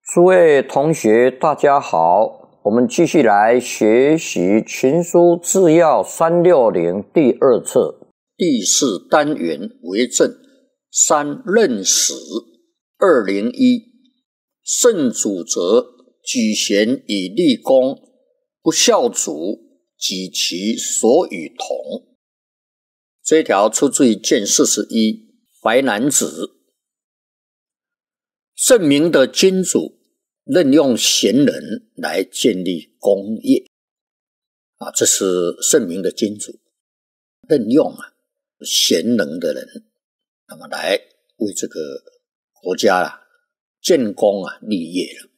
诸位同学，大家好，我们继续来学习《群书治要360》第2册第4单元为政3任史201。圣主则举贤以立功，不孝祖及其所与同。这一条出自于卷41淮南子。圣明的君主任用贤人来建立功业这是圣明的君主任用贤能的人，那么来为这个国家建功立业了。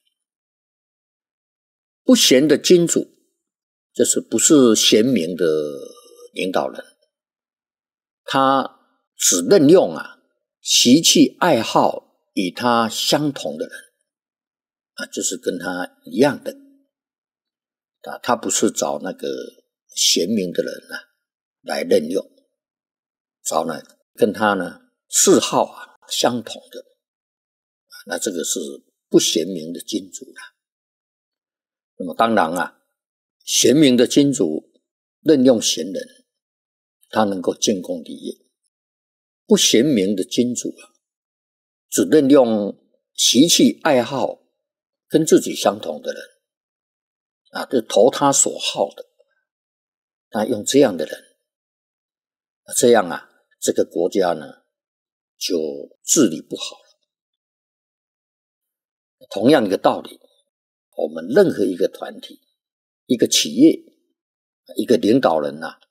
不贤的君主就是不是贤明的领导人，他只任用习气爱好与他相同的人就是跟他一样的他不是找那个贤明的人来任用，找跟他嗜好相同的那这个是不贤明的君主了。那么当然贤明的君主任用贤人，他能够建功立业。不贤明的君主只任用习气爱好跟自己相同的人就投他所好的，那用这样的人这样这个国家就治理不好了。同样一个道理，我们任何一个团体、一个企业、一个领导人